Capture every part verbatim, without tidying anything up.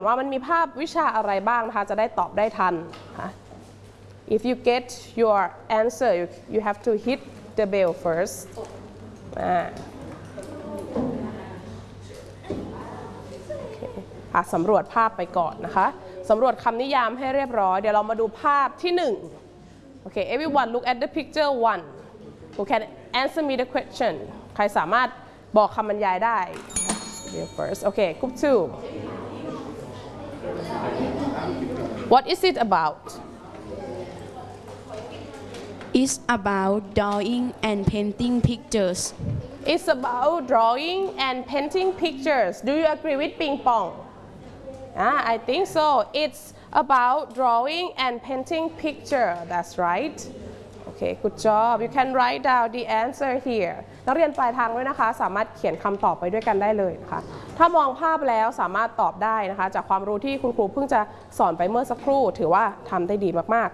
ว่ามันมีภาพวิชาอะไรบ้างนะคะจะได้ตอบได้ทันค่ะ If you get your answer you, you have to hit the bell first อ่าค่ะสำรวจภาพไปก่อนนะคะสำรวจคำนิยามให้เรียบร้อยเดี๋ยวเรามาดูภาพที่หนึ่งโอเค everyone look at the picture one who can answer me the question ใครสามารถบอกคำบรรยายได้ first okay group two what is it about It's about drawing and painting pictures It's about drawing and painting pictures do you agree with ping pong ah I think so it's about drawing and painting picture that's right okay good job you can write down the answer here นักเรียนปลายทางด้วยนะคะสามารถเขียนคำตอบไปด้วยกันได้เลยนะคะถ้ามองภาพแล้วสามารถตอบได้นะคะจากความรู้ที่คุณครูเพิ่งจะสอนไปเมื่อสักครู่ถือว่าทำได้ดีมาก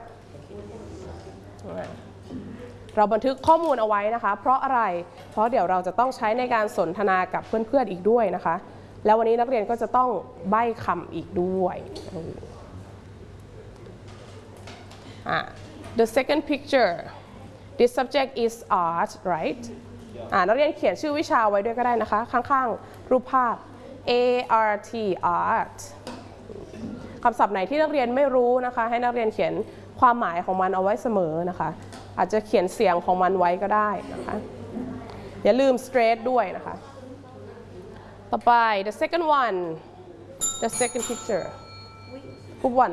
ๆเราบันทึกข้อมูลเอาไว้นะคะเพราะอะไรเพราะเดี๋ยวเราจะต้องใช้ในการสนทนากับเพื่อนๆอีกด้วยนะคะแล้ววันนี้นักเรียนก็จะต้องใบ้คำอีกด้วย The second picture this subject is art right อ่านักเรียนเขียนชื่อวิชาไว้ด้วยก็ได้นะคะข้างๆรูปภาพ A R T art คำศัพท์ไหนที่นักเรียนไม่รู้นะคะให้นักเรียนเขียนความหมายของมันเอาไว้เสมอนะคะอาจจะเขียนเสียงของมันไว้ก็ได้นะคะอย่าลืม straight ด้วยนะคะต่อไป the second one the second picture group one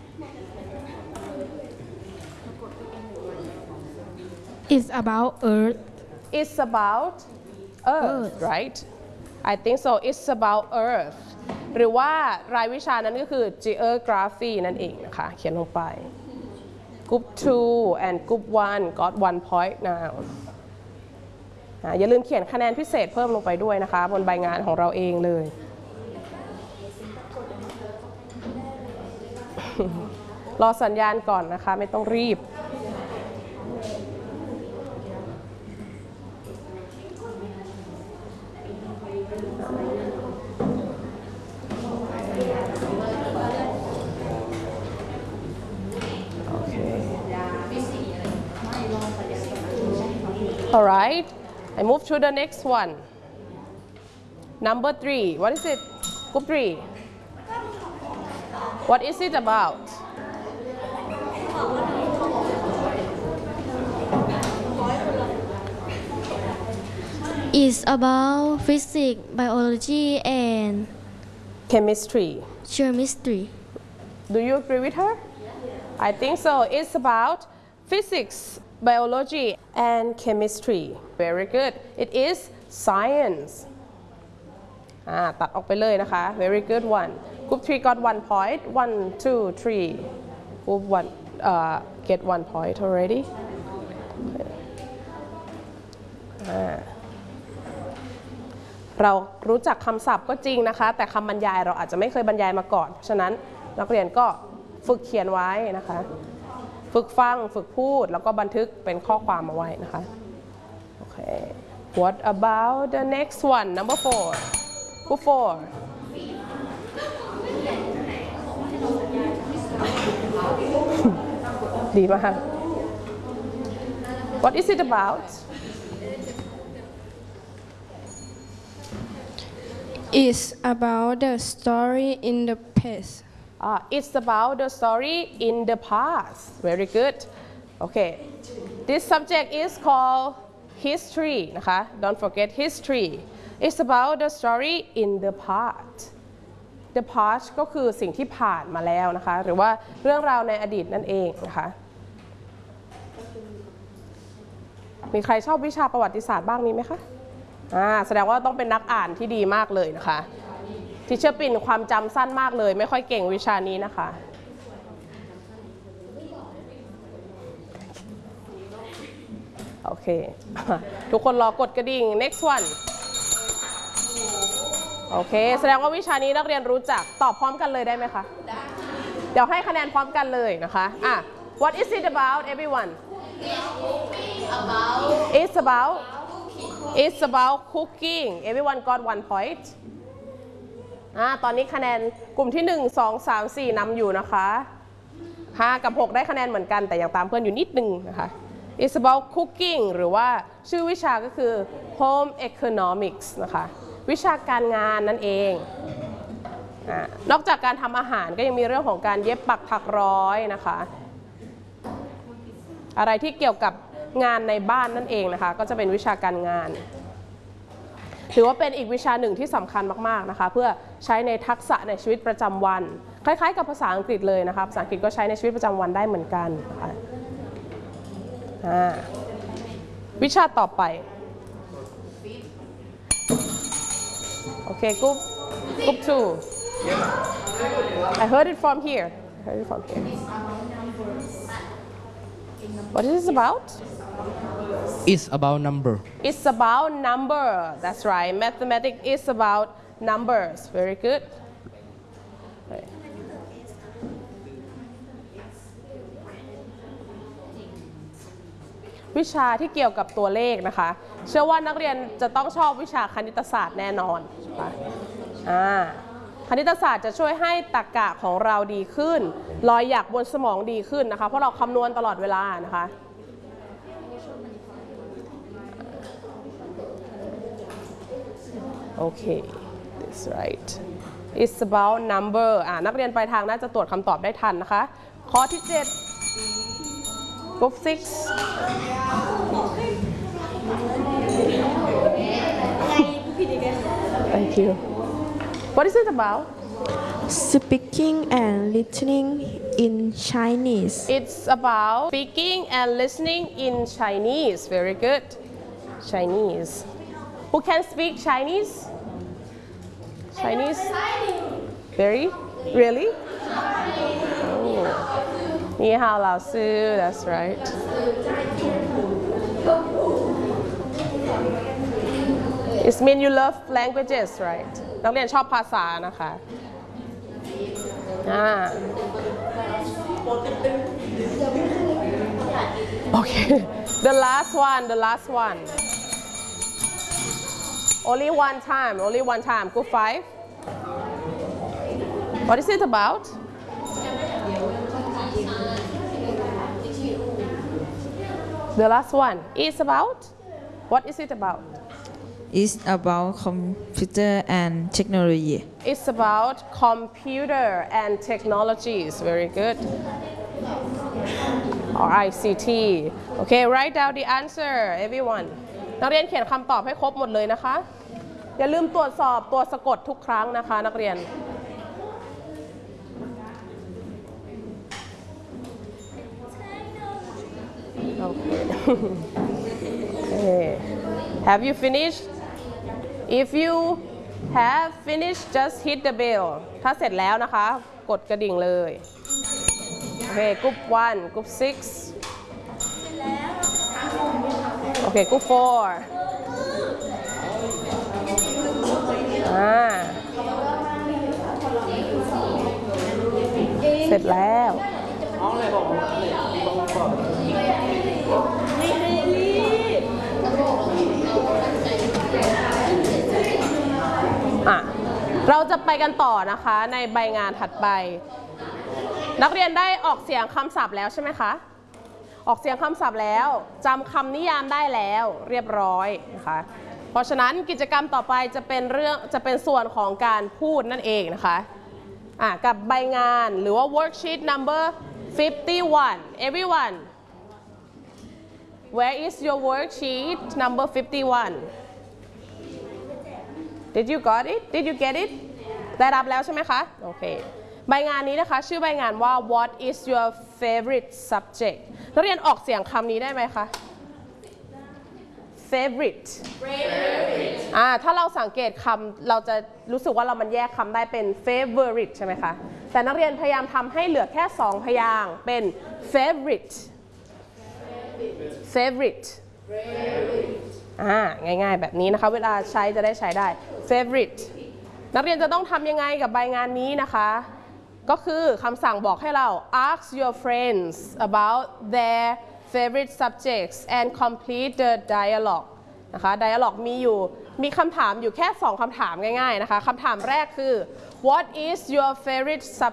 It's about earth It's about earth, earth right I think so it's about earth หรือว่ารายวิชานั้นก็คือ geography นั่นเองนะคะเขียนลงไป group two and group one got one point now อย่าลืมเขียนคะแนนพิเศษเพิ่มลงไปด้วยนะคะบนใบงานของเราเองเลย รอสัญญาณก่อนนะคะไม่ต้องรีบAll right, I move to the next one. Number three. What is it? Group three. What is it about? It's about physics, biology, and chemistry. Chemistry. Do you agree with her? I think so. It's about physics, biology, and chemistry. Very good. It is science. อ่าตัดออกไปเลยนะคะ Very good one. Group three got one point. One, two, three. Group one uh, get one point already. อ่าเรารู้จักคำศัพท์ก็จริงนะคะแต่คำบรรยายเราอาจจะไม่เคยบรรยายมาก่อนเพราะฉะนั้นนักเรียนก็ฝึกเขียนไว้นะคะฝึกฟังฝึกพูดแล้วก็บันทึกเป็นข้อความเอาไว้นะคะโอเค What about the next one number four Group four ดีมาก What is it about It's about the story in the past Uh, it's about the story in the past. Very good. Okay. This subject is called history นะคะ Don't forget history. It's about the story in the past. The past ก็คือสิ่งที่ผ่านมาแล้วนะคะหรือว่าเรื่องราวในอดีตนั่นเองนะคะมีใครชอบวิชาประวัติศาสตร์บ้างมีไหมคะอ่าแสดงว่าต้องเป็นนักอ่านที่ดีมากเลยนะคะทิเชอร์ปิ่นความจำสั้นมากเลยไม่ค่อยเก่งวิชานี้นะคะโอเคทุกคนรอกดกระดิ่ง next one โอเคแสดงว่าวิชานี้นักเรียนรู้จักตอบพร้อมกันเลยได้ไหมคะเดี๋ยวให้คะแนนพร้อมกันเลยนะคะอ่ะ what is it about everyone it's about it's about cooking everyone got one point อ่าตอนนี้คะแนนกลุ่มที่หนึ่ง สอง สาม สี่นำอยู่นะคะห้ากับหกได้คะแนนเหมือนกันแต่ยังตามเพื่อนอยู่นิดนึงนะคะ It's about cooking หรือว่าชื่อวิชาก็คือ Home Economics นะคะวิชาการงานนั่นเองนอกจากการทำอาหารก็ยังมีเรื่องของการเย็บปักถักร้อยนะคะอะไรที่เกี่ยวกับงานในบ้านนั่นเองนะคะก็จะเป็นวิชาการงานถือว่าเป็นอีกวิชาหนึ่งที่สำคัญมากๆนะคะเพื่อใช้ในทักษะในชีวิตประจำวันคล้ายๆกับภาษาอังกฤษเลยนะคะภาษาอังกฤษก็ใช้ในชีวิตประจำวันได้เหมือนกันนะคะวิชาต่อไปโอเคกรุ๊ปกรุ๊ป two I heard it from here I heard it from here What is this about? It's about number. It's about number. That's right. Mathematics is about numbers. Very good. Okay. วิชาที่เกี่ยวกับตัวเลขนะคะเชื่อว่านักเรียนจะต้องชอบวิชาคณิตศาสตร์แน่นอนนะคะอ่าคณิตศาสตร์จะช่วยให้ตรรกะของเราดีขึ้นรอยหยักบนสมองดีขึ้นนะคะเพราะเราคำนวณตลอดเวลานะคะโอเค that's right it's about number อ่านักเรียนปลายทางน่าจะตรวจคำตอบได้ทันนะคะข้อที่เจ็ด group six Thank you What is it about? Speaking and listening in Chinese. It's about speaking and listening in Chinese. Very good. Chinese. Who can speak Chinese? Chinese? Very? Really? Oh. นี่ฮาว老师 That's right. It means you love languages, right? นักเรียนชอบภาษานะคะอ่า Okay, the last one, the last one. Only one time, only one time. Group five. What is it about? The last one is about? What is it about? It's about computer and technology. It's about computer and technologies. Very good. Or I C T. Okay, write down the answer, everyone. นักเรียนเขียนคำตอบให้ครบหมดเลยนะคะ อย่าลืมตรวจสอบตัวสะกดทุกครั้งนะคะนักเรียน Okay. Okay. Have you finished? If you have finished, just hit the bell. ถ้าเสร็จแล้วนะคะกดกระดิ่งเลย Okay, group one, group six. Okay, group four. อ่าเสร็จแล้วอ่ะเราจะไปกันต่อนะคะในใบงานถัดไปนักเรียนได้ออกเสียงคำศัพท์แล้วใช่ไหมคะออกเสียงคำศัพท์แล้วจำคำนิยามได้แล้วเรียบร้อยนะคะเพราะฉะนั้นกิจกรรมต่อไปจะเป็นเรื่องจะเป็นส่วนของการพูดนั่นเองนะคะอ่ะกับใบงานหรือว่า worksheet number fifty-one everyone where is your worksheet number fifty-one Did you got it? Did you get it? ได้รับแล้วใช่ไหมคะโอเคใบงานนี้นะคะชื่อใบงานว่า What is your favorite subject นักเรียนออกเสียงคำนี้ได้ไหมคะ favorite อ่าถ้าเราสังเกตคำเราจะรู้สึกว่าเรามันแยกคำได้เป็น favorite ใช่ไหมคะแต่นักเรียนพยายามทำให้เหลือแค่สองพยางค์เป็น favorite favorite อ่าง่ายๆแบบนี้นะคะเวลาใช้จะได้ใช้ได้ favorite นักเรียนจะต้องทำยังไงกับใบงานนี้นะคะก็คือคำสั่งบอกให้เรา ask your friends about their favorite subjects and complete the dialogue นะคะ dialogue มีอยู่มีคำถามอยู่แค่สองคำถามง่ายๆนะคะคำถามแรกคือ What is your favorite subject